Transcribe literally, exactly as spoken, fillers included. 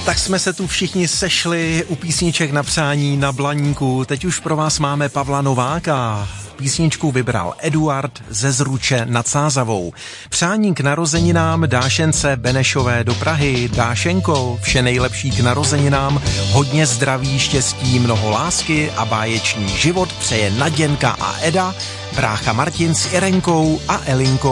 Tak jsme se tu všichni sešli u písniček na přání na Blaníku. Teď už pro vás máme Pavla Nováka. Písničku vybral Eduard ze Zruče nad Sázavou. Přání k narozeninám Dášence Benešové do Prahy. Dášenko, vše nejlepší k narozeninám, hodně zdraví, štěstí, mnoho lásky a báječný život přeje Naděnka a Eda, brácha Martin s Irenkou a Elinkou.